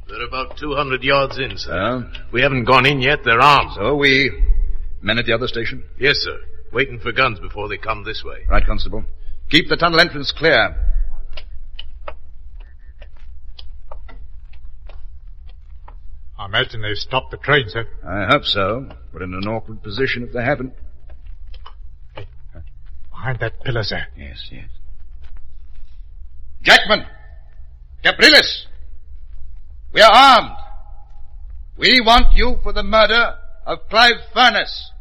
They're about 200 yards in, sir. We haven't gone in yet. They're armed. So we... Men at the other station? Yes, sir. Waiting for guns before they come this way. Right, Constable. Keep the tunnel entrance clear. I imagine they've stopped the train, sir. I hope so. We're in an awkward position if they haven't. Behind that pillar, sir. Yes. Jackman! Capriles! We are armed. We want you for the murder of Clive Furness.